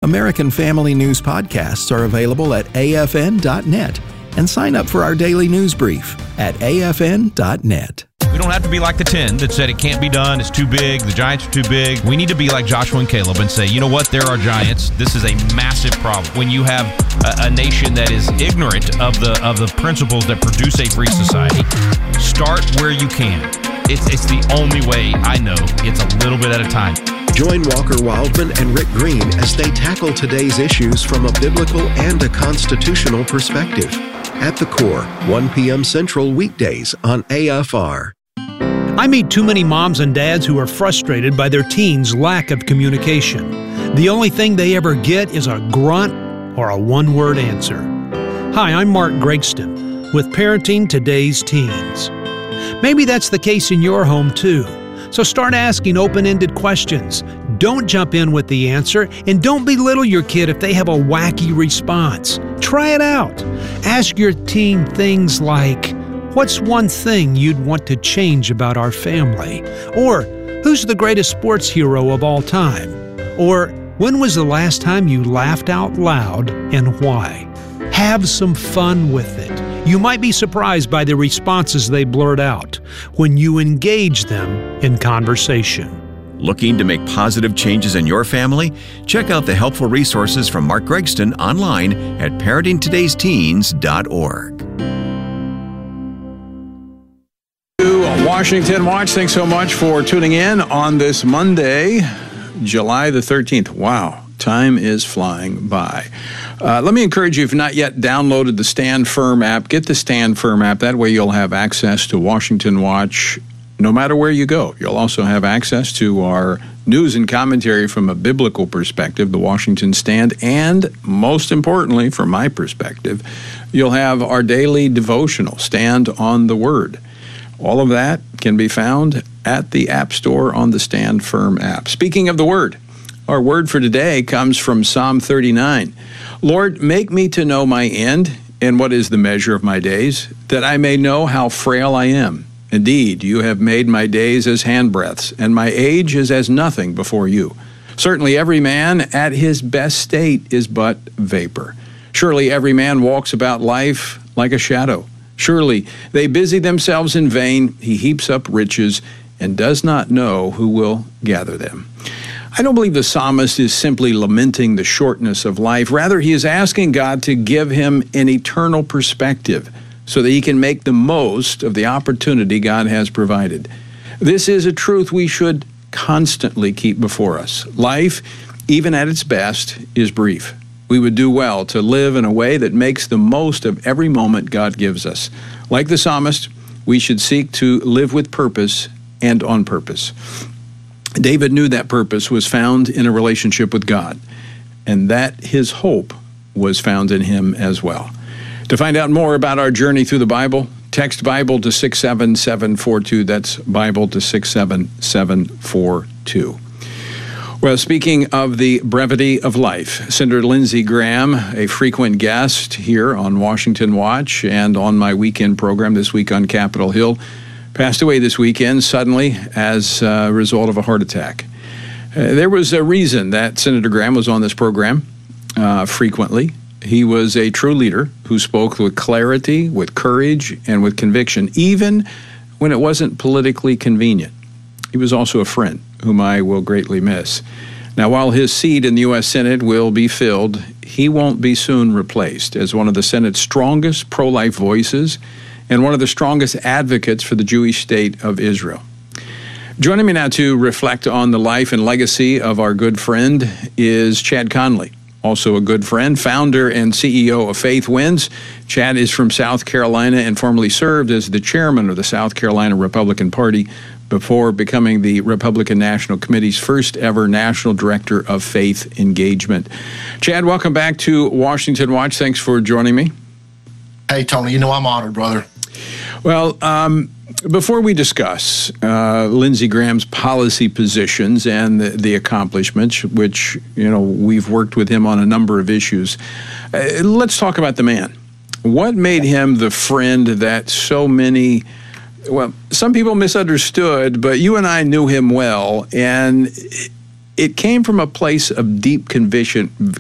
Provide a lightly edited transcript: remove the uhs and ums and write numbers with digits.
American Family News podcasts are available at afn.net, and sign up for our daily news brief at afn.net. We don't have to be like the 10 that said it can't be done, it's too big, the Giants are too big. We need to be like Joshua and Caleb and say, you know what, there are giants. This is a massive problem. When you have a nation that is ignorant of the principles that produce a free society, start where you can. It's the only way I know. It's a little bit at a time. Join Walker Wildman and Rick Green as they tackle today's issues from a biblical and a constitutional perspective. At the Core, 1 p.m. Central weekdays on AFR. I meet too many moms and dads who are frustrated by their teens' lack of communication. The only thing they ever get is a grunt or a one-word answer. Hi, I'm Mark Gregston with Parenting Today's Teens. Maybe that's the case in your home too. So start asking open-ended questions. Don't jump in with the answer, and don't belittle your kid if they have a wacky response. Try it out. Ask your teen things like, what's one thing you'd want to change about our family? Or, who's the greatest sports hero of all time? Or, when was the last time you laughed out loud and why? Have some fun with it. You might be surprised by the responses they blurt out when you engage them in conversation. Looking to make positive changes in your family? Check out the helpful resources from Mark Gregston online at parentingtodaysteens.org. Washington Watch, thanks so much for tuning in on this Monday, July the 13th. Wow, time is flying by. Let me encourage you, if you've not yet downloaded the Stand Firm app, get the Stand Firm app. That way you'll have access to Washington Watch no matter where you go. You'll also have access to our news and commentary from a biblical perspective, the Washington Stand, and most importantly, from my perspective, you'll have our daily devotional, Stand on the Word. All of that can be found at the App Store on the Stand Firm app. Speaking of the Word, our word for today comes from Psalm 39. Lord, make me to know my end and what is the measure of my days, that I may know how frail I am. Indeed, you have made my days as handbreadths, and my age is as nothing before you. Certainly every man at his best state is but vapor. Surely every man walks about life like a shadow. Surely they busy themselves in vain. He heaps up riches and does not know who will gather them. I don't believe the psalmist is simply lamenting the shortness of life. Rather, he is asking God to give him an eternal perspective so that he can make the most of the opportunity God has provided. This is a truth we should constantly keep before us. Life, even at its best, is brief. We would do well to live in a way that makes the most of every moment God gives us. Like the psalmist, we should seek to live with purpose and on purpose. David knew that purpose was found in a relationship with God, and that his hope was found in him as well. To find out more about our journey through the Bible, text Bible to 67742. That's Bible to 67742. Well, speaking of the brevity of life, Senator Lindsey Graham, a frequent guest here on Washington Watch and on my weekend program this week on Capitol Hill, passed away this weekend suddenly as a result of a heart attack. There was a reason that Senator Graham was on this program frequently. He was a true leader who spoke with clarity, with courage, and with conviction, even when it wasn't politically convenient. He was also a friend whom I will greatly miss. Now, while his seat in the U.S. Senate will be filled, he won't be soon replaced as one of the Senate's strongest pro-life voices and one of the strongest advocates for the Jewish state of Israel. Joining me now to reflect on the life and legacy of our good friend is Chad Conley, also a good friend, founder and CEO of Faith Wins. Chad is from South Carolina and formerly served as the chairman of the South Carolina Republican Party before becoming the Republican National Committee's first ever national director of faith engagement. Chad, welcome back to Washington Watch. Thanks for joining me. Hey, Tony, I'm honored, brother. Well, before we discuss Lindsey Graham's policy positions and the accomplishments, which, we've worked with him on a number of issues, let's talk about the man. What made him the friend that so many, some people misunderstood, but you and I knew him well, and it came from a place of deep conviction